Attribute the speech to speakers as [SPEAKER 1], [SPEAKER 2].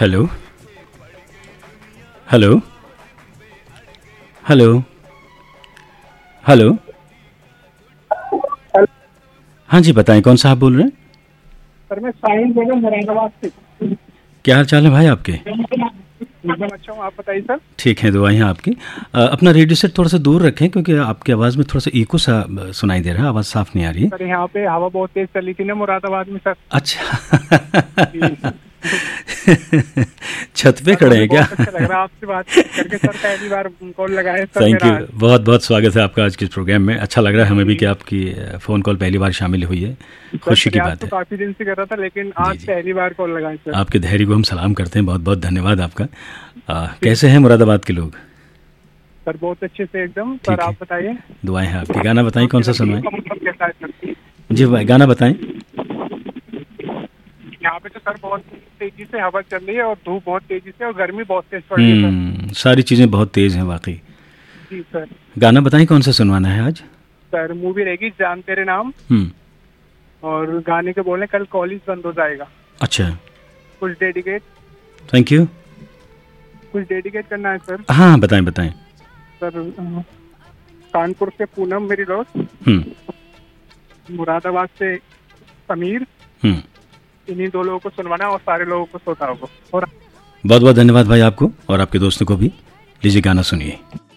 [SPEAKER 1] Hello hello hello hello. हाँ जी बताएं, कौन सा आप बोल रहे हैं?
[SPEAKER 2] सर मैं साहिल बोल रहा हूँ मुरादाबाद से।
[SPEAKER 1] क्या हाल चाल है भाई आपके?
[SPEAKER 2] एकदम अच्छा हूँ, आप बताइए सर।
[SPEAKER 1] ठीक है, दुआएं हैं आपकी। अपना रेडियो सेट थोड़ा सा दूर रखें क्योंकि आपकी आवाज़ में थोड़ा सा इको सा सुनाई दे रहा है, आवाज़ साफ नहीं आ रही है।
[SPEAKER 2] सर यहाँ पे हवा बहुत तेज चली थी ना मुरादाबाद में सर।
[SPEAKER 1] अच्छा।
[SPEAKER 2] जी।
[SPEAKER 1] छत पे
[SPEAKER 2] सर
[SPEAKER 1] खड़े
[SPEAKER 2] मुझे
[SPEAKER 1] हैं क्या?
[SPEAKER 2] बहुत अच्छा लग रहा है आपसे बात करके सर, पहली बार कॉल लगा है सर
[SPEAKER 1] थैंक
[SPEAKER 2] मेरा
[SPEAKER 1] यू,
[SPEAKER 2] आज।
[SPEAKER 1] बहुत बहुत स्वागत है आपका आज के इस प्रोग्राम में। अच्छा लग रहा है हमें भी
[SPEAKER 2] जी।
[SPEAKER 1] कि आपकी फ़ोन कॉल पहली बार शामिल हुई है,
[SPEAKER 2] सर
[SPEAKER 1] खुशी की
[SPEAKER 2] प्रयास
[SPEAKER 1] बात
[SPEAKER 2] तो
[SPEAKER 1] है।
[SPEAKER 2] काफी दिन से कर रहा था लेकिन
[SPEAKER 1] जी
[SPEAKER 2] आज
[SPEAKER 1] जी,
[SPEAKER 2] पहली बार कॉल लगा है सर।
[SPEAKER 1] आपके धैर्य को हम सलाम करते हैं, बहुत बहुत धन्यवाद आपका।
[SPEAKER 2] जी।
[SPEAKER 1] कैसे हैं मुरादाबाद के लोग?
[SPEAKER 2] सर बहुत अच्छे से एकदम। सर
[SPEAKER 1] ठीक है,
[SPEAKER 2] आप बताइए
[SPEAKER 1] दुआएं हैं आपकी। गाना बताएं, कौन
[SPEAKER 2] आपकी
[SPEAKER 1] सा
[SPEAKER 2] लड़की
[SPEAKER 1] सुनवाएं?
[SPEAKER 2] का मौसम कैसा है सर?
[SPEAKER 1] जी भाई, गाना बताएं।
[SPEAKER 2] यहाँ पे तो सर बहुत तेजी से हवा चल रही है और धूप बहुत तेजी से और गर्मी बहुत तेज पड़ रही है सर।
[SPEAKER 1] सारी चीज़ें बहुत तेज़ हैं वाकई।
[SPEAKER 2] जी सर।
[SPEAKER 1] गाना बताएं, कौन सा सुनवाना है आज?
[SPEAKER 2] सर मूवी रहेगी जान तेरे नाम।
[SPEAKER 1] हम्म।
[SPEAKER 2] और गाने के बोले कल कॉलेज बंद हो जाएगा।
[SPEAKER 1] अच्छा,
[SPEAKER 2] कुछ डेडिकेट
[SPEAKER 1] थैंक यू।
[SPEAKER 2] कुछ डेडिकेट करना है सर।
[SPEAKER 1] हाँ बताएं बताएं।
[SPEAKER 2] सर कानपुर से पूनम मेरी दोस्त,
[SPEAKER 1] हम्म
[SPEAKER 2] मुरादाबाद से समीर,
[SPEAKER 1] हम्म।
[SPEAKER 2] इन्हीं दो लोगों को सुनवाना है और सारे लोगों को श्रोताओं को। और
[SPEAKER 1] बहुत बहुत धन्यवाद भाई आपको और आपके दोस्तों को भी। लीजिए गाना सुनिए।